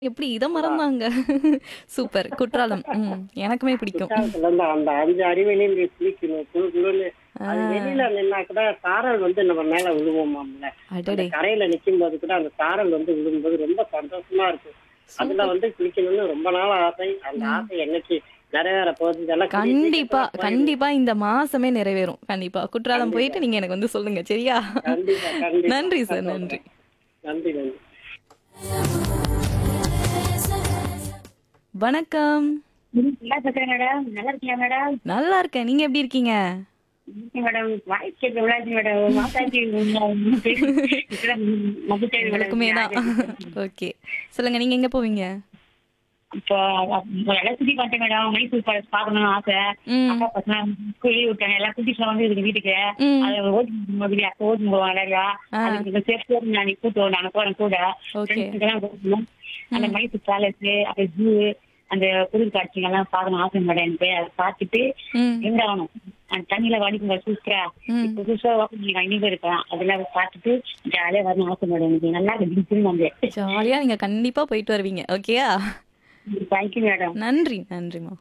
எப்படி இத மறந்தாங்க? சூப்பர். குற்றாலம். எனக்குமே பிடிக்கும். குற்றாலத்துல இருந்து அந்த 5 அருவியிலையும் போய் குளிக்கணும். குளு குளுன்னு. அது ஆ. வெளியில நின்னா கூட சாரல் நம்ம மேல விழுவோமாம்ல. அந்த அடடே! கரையில நிக்கும்போது கூட அந்த சாரல் விழும்போது ரொம்ப சந்தோஷமா இருக்கும். அதுல சூப்பர். குளிக்கணும்னு ரொம்ப நாள் ஆசை. அந்த ம். ஆசை என்னைக்கு நிறைவேற போகுது இதெல்லாம் கூடிய கண்டிப்பா, சீக்கிரத்துல போயிடணும். கண்டிப்பா இந்த மாசமே நிறைவேறும். கண்டிப்பா. குற்றாலம் கண்டிப்பா, போயிட்டு நீங்க எனக்கு சொல்லுங்க. சரியா? கண்டிப்பா, கண்டிப்பா. நன்றி சார். நன்றி. சொல்றேன். நன்றி, நன்றி. வணக்கம். நல்லா இருக்கேன் மேடம். நல்லா இருக்கியா மேடம்? நல்லா இருக்கேன். நீங்க எப்படி இருக்கீங்க? இருக்கேன் மேடம். வாய்ஸ் கேட்க விளையாடுச்சு மேடம். மாசாஜி இப்பதான் மகிழ்ச்சி மேடம். உங்களுக்குமே தான். ஓகே. சொல்லுங்க நீங்க எங்க போவீங்க? இப்போ எல்லாம் சுத்தி பார்த்தேன் மேடம். மைசூர் பேலஸ் பார்க்கணும்னு ஆசை. ம். அக்கா பசங்க லீவ் விட்டாங்க. எல்லாம் குட்டிஸ்லாம் இருக்கு வீட்டுக்கு. ம். அது ஓட்டு போவாங்க இல்லையா? ஆ. அதுக்கு சேஃப்டியா நான் கூட்டு நான் போறேன் கூட. ஓகே. ஃப்ரெண்ட்ஸ் அந்த மைசூர் பேலஸ் அப்புறம் ஜூ அந்த குளிர் காட்சிகள்லாம் பார்க்கணும் ஆசை மேடம் எனக்கு. அதை பார்த்துட்டு ம். இருந்தாகணும். அந்த தண்ணியில வாடிக்குங்க சூப்பரா. ம். இப்ப புதுசா ஓப்பன் பண்ணி இனிமே இருக்கலாம். அதெல்லாம் பார்த்துட்டு ஜாலியா வரணும் ஆசை மேடம் எனக்கு. நல்லா இருக்கு வந்து. ஜாலியா நீங்க கண்டிப்பா போயிட்டு வருவீங்க. ஓகேயா? Thank you madam. நன்றி. நன்றிம்மா.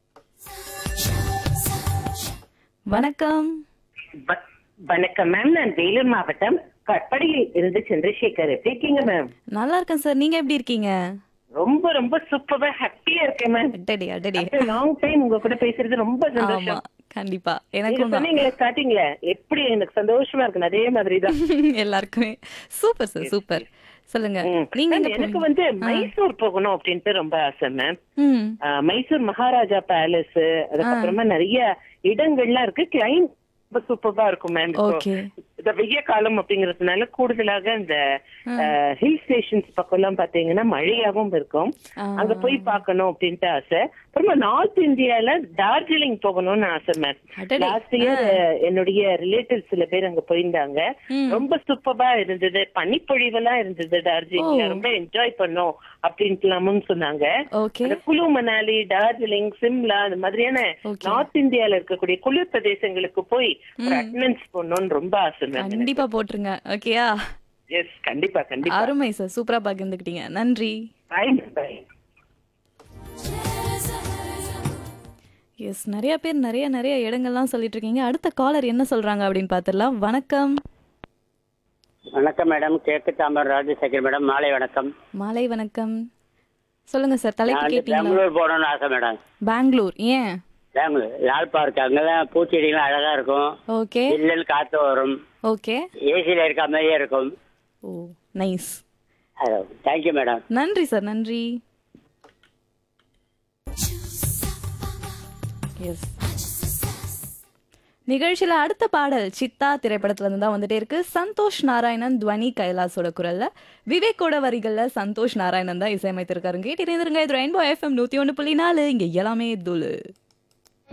வணக்கம். வணக்கம் மேம். நான் வேலூர் மாவட்டம் கட்படியில் இருந்து சந்திரசேகர். எப்படி இருக்கீங்க மேம்? நல்லா இருக்கேன் சார். நீங்க எப்படி இருக்கீங்க? ரொம்ப ரொம்ப சூப்பரா ஹாப்பியா இருக்கேன் மேம். அடடே, அடடே. லாங் டைம் உங்க கூட பேசுறது ரொம்ப ஆமா. சந்தோஷம். கண்டிப்பா. நீங்க எனக்கும் தான். சொன்னீங்களே ஸ்டார்டிங்ல எப்படி எனக்கு சந்தோஷமா இருக்கு அதே மாதிரிதான். எல்லாருக்குமே. Super sir. சூப்பர். சொல்லுங்க. நீங்க எங்க எனக்கு போவீங்க? மைசூர் போகணும் அப்படின்ட்டு ரொம்ப ஆசை மேம். ம். மைசூர் மகாராஜா பேலஸ் அதுக்கப்புறமா நிறைய இடங்கள்லாம் இருக்கு. கிளைம் ரொம்ப சூப்பரா இருக்கும் மேம். ஓகே. இந்த வெய்ய காலம் அப்படிங்கறதுனால கூடுதலாக இந்த ஹில் ஸ்டேஷன்ஸ் பக்கம் எல்லாம் பாத்தீங்கன்னா மழையாவும் இருக்கும். அங்க போய் பார்க்கணும் அப்படின்ட்டு ஆசை. அப்புறமா நார்த் இந்தியால டார்ஜிலிங் போகணும்னு ஆசை மேம். அடடே. லாஸ்ட் இயர் என்னுடைய ரிலேட்டிவ்ஸ் சில பேர் அங்க போயிருந்தாங்க. ம். ரொம்ப சூப்பரா இருந்தது. பனிப்பொழிவெல்லாம் இருந்தது டார்ஜிலிங்ல. ஓ. ரொம்ப என்ஜாய் பண்ணோம் அப்படின்ட்டுலாமும் சொன்னாங்க. ஓகே. அந்த குலு மணாலி, டார்ஜிலிங், சிம்லா அந்த மாதிரியான ஓகே. நார்த் இந்தியால இருக்கக்கூடிய குளிர் பிரதேசங்களுக்கு போய் ஒரு அட்டெண்டன்ஸ் பண்ணணும்னு ரொம்ப ஆசை மேம். கண்டிப்பா போட்டுருங்க. ஓகேயா? எஸ், கண்டிப்பா கண்டிப்பா. அருமை சார். சூப்பரா பகிர்ந்துக்கிட்டீங்க. நன்றி. பாய் பாய். எஸ். நிறைய பேர் நிறைய நிறைய இடங்கள்லாம் சொல்லிட்டு இருக்கீங்க. அடுத்த காலர் என்ன சொல்றாங்க அப்படின்னு பார்த்துடலாம். வணக்கம். வணக்கம் மேடம். கிழக்கு தாம்பரம் ராஜசேகர் மேடம். மாலை வணக்கம். மாலை வணக்கம். சொல்லுங்க சார். தலைப்பு நான் கேட்டீங்களா? பெங்களூர் போகணும்னு ஆசை மேடம். பெங்களூர். ஏன்? பெங்களூர் லால் பார்க் அங்கெல்லாம் பூச்செடிகள்லாம் அழகா இருக்கும். ஓகே. ஜில்லுன்னு காத்து வரும். ஓகே. ஏசியில இருக்க மாதிரியே இருக்கும். ஓ நைஸ். Thank you madam. நன்றி சார். நன்றி. எஸ். நிகழ்ச்சியில அடுத்த பாடல் சித்தா திரைப்படத்துல இருந்து தான் வந்துட்டே இருக்கு. சந்தோஷ் நாராயணன் துவனி கைலாசோட குரல்ல, விவேக்கோட வரிகள்ல சந்தோஷ் நாராயணன் தான் இசையமைத்திருக்காரு. கேட்டு இருந்துருங்க. இது ரெயின்போ FM 101.4. இங்க எல்லாமே துளு.